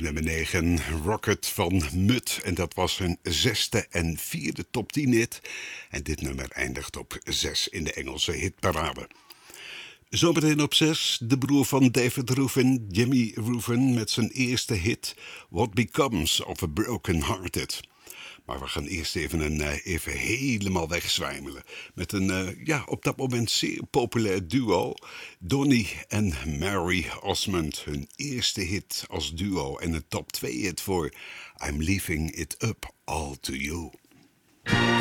nummer 9, Rocket van Mut. En dat was hun 6e en 4e top 10 hit. En dit nummer eindigt op 6 in de Engelse hitparade. Zometeen op 6, de broer van David Ruffin, Jimmy Ruffin, met zijn eerste hit, What Becomes of a Broken Hearted. Maar we gaan eerst even helemaal wegzwijmelen. Met een op dat moment zeer populair duo. Donny en Mary Osmond. Hun eerste hit als duo en een top 2 hit voor I'm Leaving It Up All To You.